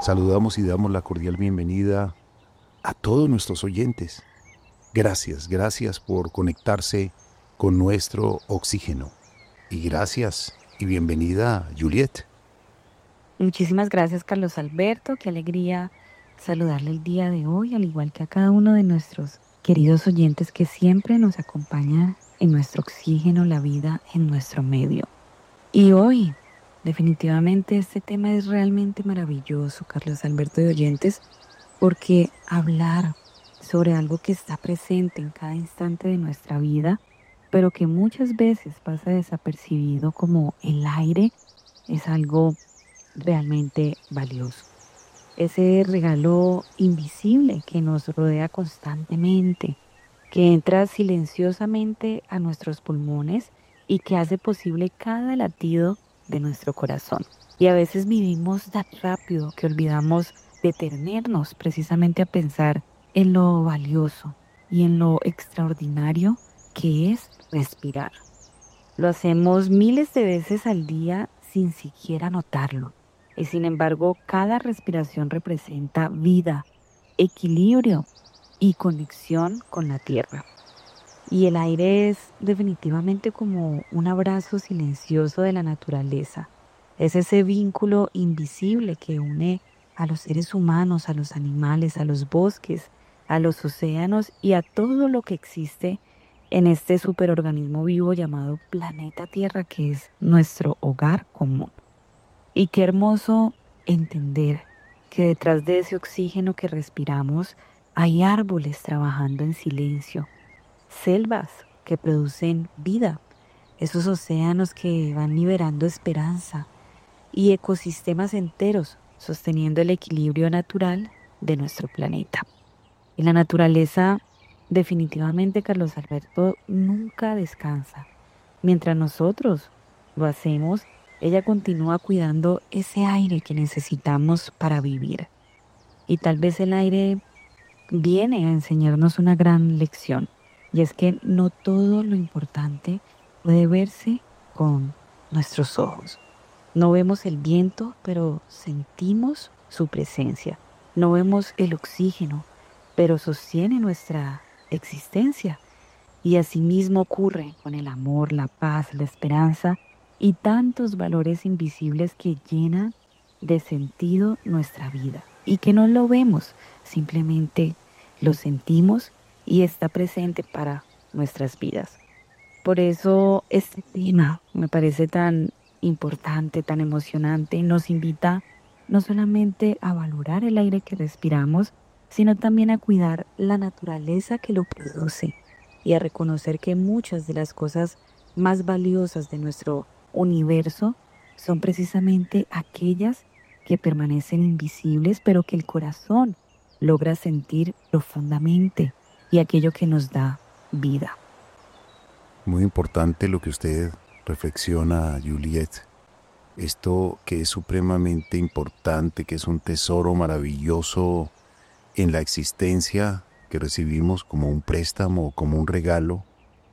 Saludamos y damos la cordial bienvenida a todos nuestros oyentes. Gracias por conectarse con nuestro oxígeno. Y gracias y bienvenida, Juliet. Muchísimas gracias, Carlos Alberto. Qué alegría saludarle el día de hoy, al igual que a cada uno de nuestros queridos oyentes que siempre nos acompañan en nuestro oxígeno, la vida en nuestro medio. Y hoy, definitivamente, este tema es realmente maravilloso, Carlos Alberto de oyentes, porque hablar sobre algo que está presente en cada instante de nuestra vida, pero que muchas veces pasa desapercibido como el aire, es algo realmente valioso. Ese regalo invisible que nos rodea constantemente, que entra silenciosamente a nuestros pulmones y que hace posible cada latido de nuestro corazón. Y a veces vivimos tan rápido que olvidamos detenernos precisamente a pensar en lo valioso y en lo extraordinario que es respirar. Lo hacemos miles de veces al día sin siquiera notarlo. Y sin embargo, cada respiración representa vida, equilibrio y conexión con la tierra. Y el aire es definitivamente como un abrazo silencioso de la naturaleza. Es ese vínculo invisible que une a los seres humanos, a los animales, a los bosques, a los océanos y a todo lo que existe en este superorganismo vivo llamado planeta Tierra, que es nuestro hogar común. Y qué hermoso entender que detrás de ese oxígeno que respiramos hay árboles trabajando en silencio, selvas que producen vida, esos océanos que van liberando esperanza y ecosistemas enteros sosteniendo el equilibrio natural de nuestro planeta. Y la naturaleza, definitivamente, Carlos Alberto, nunca descansa. Mientras nosotros lo hacemos, ella continúa cuidando ese aire que necesitamos para vivir. Y tal vez el aire viene a enseñarnos una gran lección, y es que no todo lo importante puede verse con nuestros ojos. No vemos el viento, pero sentimos su presencia. No vemos el oxígeno, pero sostiene nuestra existencia. Y asimismo ocurre con el amor, la paz, la esperanza y tantos valores invisibles que llenan de sentido nuestra vida y que no lo vemos, simplemente lo sentimos y está presente para nuestras vidas. Por eso este tema me parece tan importante, tan emocionante y nos invita no solamente a valorar el aire que respiramos, sino también a cuidar la naturaleza que lo produce y a reconocer que muchas de las cosas más valiosas de nuestro universo son precisamente aquellas que permanecen invisibles, pero que el corazón logra sentir profundamente y aquello que nos da vida. Muy importante lo que usted reflexiona, Juliet. Esto que es supremamente importante, que es un tesoro maravilloso en la existencia que recibimos como un préstamo, como un regalo,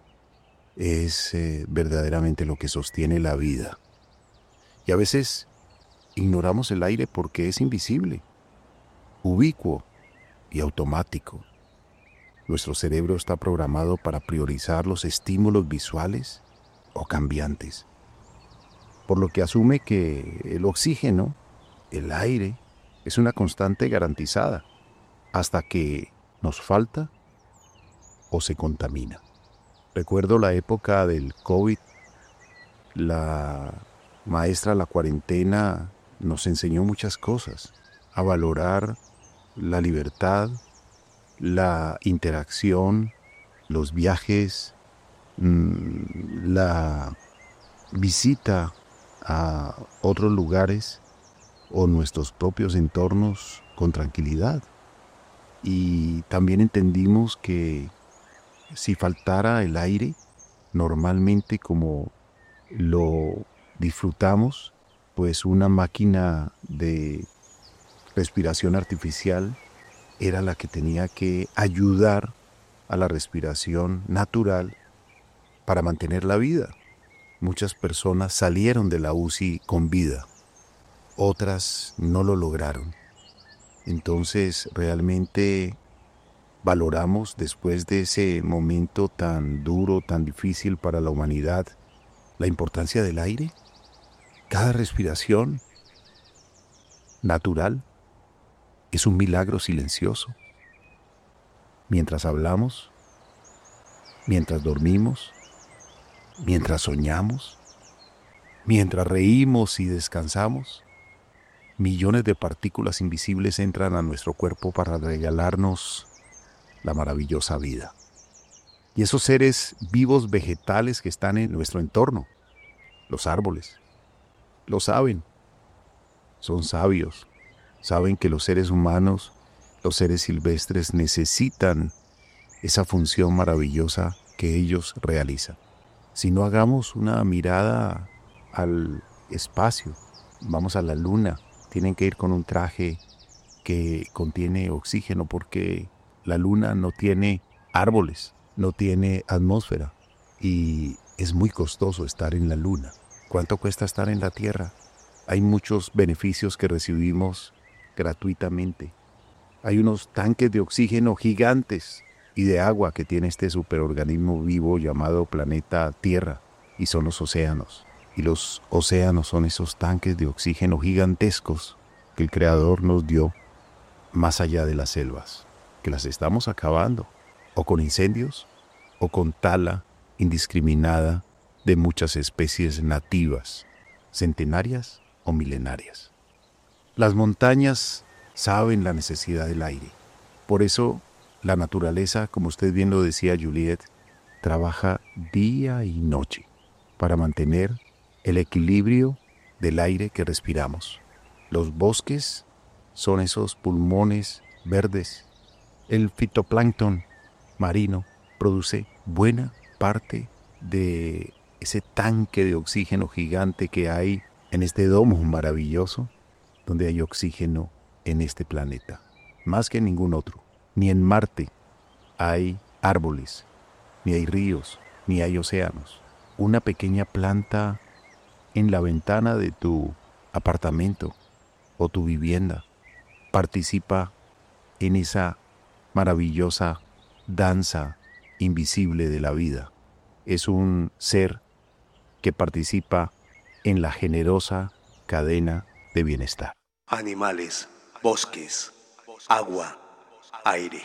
es verdaderamente lo que sostiene la vida. Y a veces ignoramos el aire porque es invisible, ubicuo y automático. Nuestro cerebro está programado para priorizar los estímulos visuales o cambiantes, por lo que asume que el oxígeno, el aire, es una constante garantizada hasta que nos falta o se contamina. Recuerdo la época del COVID, la maestra La Cuarentena nos enseñó muchas cosas, a valorar la libertad, la interacción, los viajes, la visita a otros lugares o nuestros propios entornos con tranquilidad. Y también entendimos que si faltara el aire, normalmente como lo disfrutamos, pues una máquina de respiración artificial era la que tenía que ayudar a la respiración natural para mantener la vida. Muchas personas salieron de la UCI con vida, otras no lo lograron. Entonces, realmente valoramos después de ese momento tan duro, tan difícil para la humanidad, la importancia del aire. Cada respiración natural es un milagro silencioso. Mientras hablamos, mientras dormimos, mientras soñamos, mientras reímos y descansamos, millones de partículas invisibles entran a nuestro cuerpo para regalarnos la maravillosa vida. Y esos seres vivos vegetales que están en nuestro entorno, los árboles, lo saben, son sabios, saben que los seres humanos, los seres silvestres necesitan esa función maravillosa que ellos realizan. Si no, hagamos una mirada al espacio, vamos a la luna, tienen que ir con un traje que contiene oxígeno porque la luna no tiene árboles, no tiene atmósfera y es muy costoso estar en la luna. ¿Cuánto cuesta estar en la Tierra? Hay muchos beneficios que recibimos gratuitamente. Hay unos tanques de oxígeno gigantes y de agua que tiene este superorganismo vivo llamado planeta Tierra, y son los océanos. Y los océanos son esos tanques de oxígeno gigantescos que el Creador nos dio más allá de las selvas, que las estamos acabando, o con incendios, o con tala indiscriminada de muchas especies nativas, centenarias o milenarias. Las montañas saben la necesidad del aire. Por eso la naturaleza, como usted bien lo decía, Juliet, trabaja día y noche para mantener el equilibrio del aire que respiramos. Los bosques son esos pulmones verdes. El fitoplancton marino produce buena parte de ese tanque de oxígeno gigante que hay en este domo maravilloso, donde hay oxígeno en este planeta, más que en ningún otro. Ni en Marte hay árboles, ni hay ríos, ni hay océanos. Una pequeña planta en la ventana de tu apartamento o tu vivienda participa en esa maravillosa danza invisible de la vida. Es un ser que participa en la generosa cadena de bienestar. Animales, bosques, agua, aire.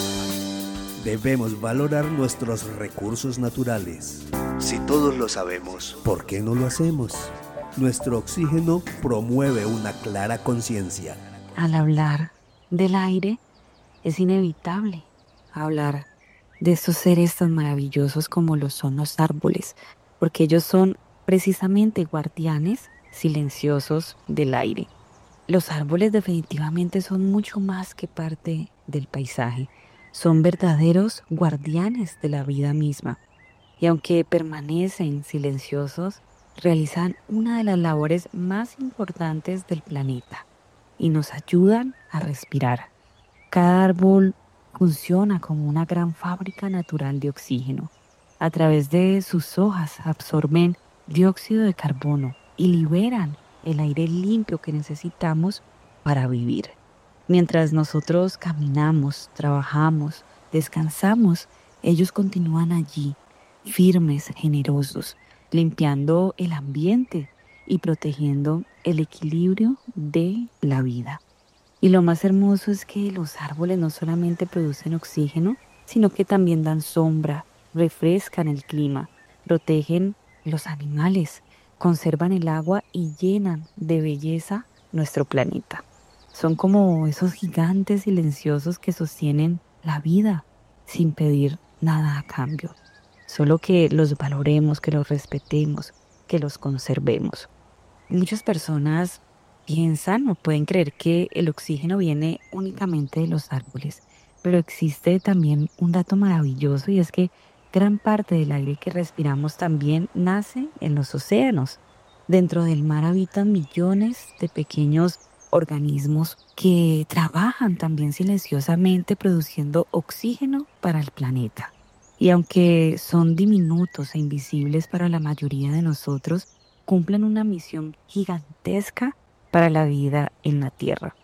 Debemos valorar nuestros recursos naturales. Si todos lo sabemos, ¿por qué no lo hacemos? Nuestro oxígeno promueve una clara conciencia. Al hablar del aire, es inevitable hablar de estos seres tan maravillosos como lo son los árboles, porque ellos son precisamente guardianes silenciosos del aire. Los árboles definitivamente son mucho más que parte del paisaje, son verdaderos guardianes de la vida misma. Y aunque permanecen silenciosos, realizan una de las labores más importantes del planeta y nos ayudan a respirar. Cada árbol funciona como una gran fábrica natural de oxígeno. A través de sus hojas absorben dióxido de carbono y liberan el aire limpio que necesitamos para vivir. Mientras nosotros caminamos, trabajamos, descansamos, ellos continúan allí, firmes, generosos, limpiando el ambiente y protegiendo el equilibrio de la vida. Y lo más hermoso es que los árboles no solamente producen oxígeno, sino que también dan sombra, refrescan el clima, protegen los animales, conservan el agua y llenan de belleza nuestro planeta. Son como esos gigantes silenciosos que sostienen la vida sin pedir nada a cambio. Solo que los valoremos, que los respetemos, que los conservemos. Muchas personas piensan o pueden creer que el oxígeno viene únicamente de los árboles, pero existe también un dato maravilloso y es que gran parte del aire que respiramos también nace en los océanos. Dentro del mar habitan millones de pequeños organismos que trabajan también silenciosamente produciendo oxígeno para el planeta. Y aunque son diminutos e invisibles para la mayoría de nosotros, cumplen una misión gigantesca para la vida en la Tierra.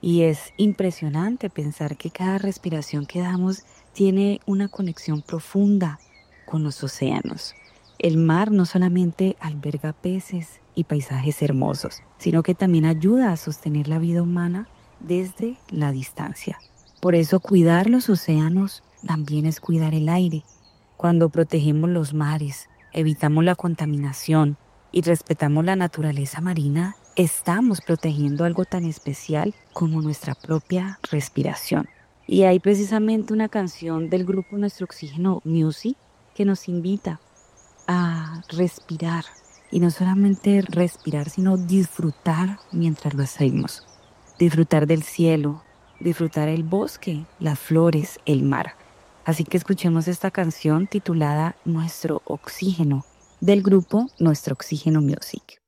Y es impresionante pensar que cada respiración que damos tiene una conexión profunda con los océanos. El mar no solamente alberga peces y paisajes hermosos, sino que también ayuda a sostener la vida humana desde la distancia. Por eso cuidar los océanos también es cuidar el aire. Cuando protegemos los mares, evitamos la contaminación y respetamos la naturaleza marina, estamos protegiendo algo tan especial como nuestra propia respiración. Y hay precisamente una canción del grupo Nuestro Oxígeno Music que nos invita a respirar. Y no solamente respirar, sino disfrutar mientras lo hacemos. Disfrutar del cielo, disfrutar el bosque, las flores, el mar. Así que escuchemos esta canción titulada Nuestro Oxígeno, del grupo Nuestro Oxígeno Music.